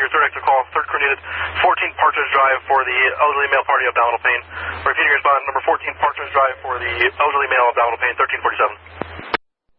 your third exit call, third crew needed, 14 Partridge Drive for the elderly male party of abdominal pain. Repeating your spot, number 14 Partridge Drive for the elderly male abdominal pain, 1347.